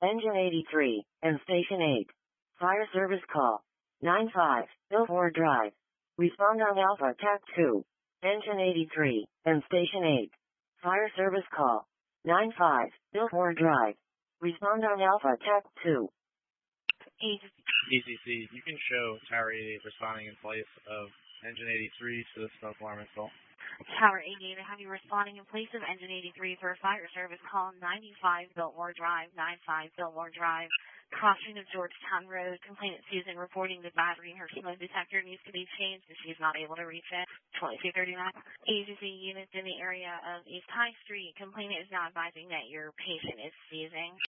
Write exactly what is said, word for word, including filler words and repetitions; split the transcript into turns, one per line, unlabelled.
Engine eighty-three, and Station eight. Fire service call. nine five, Billboard Drive. Respond on Alpha T A C two. Engine eighty-three, and Station eight. Fire service call. nine five, Billboard Drive. Respond on Alpha T A C two.
E C C, you can show Tower eighty-eight responding in place of Engine eighty-three to the smoke alarm install.
Tower eighty-eight, I have you responding in place of Engine eighty-three for a fire service call ninety-five Biltmore Drive, ninety-five Biltmore Drive, crossing of Georgetown Road. Complainant Susan reporting the battery in her smoke detector needs to be changed if she's not able to reach it. twenty-two thirty-nine. E C C units in the area of East High Street. Complainant is now advising that your patient is seizing.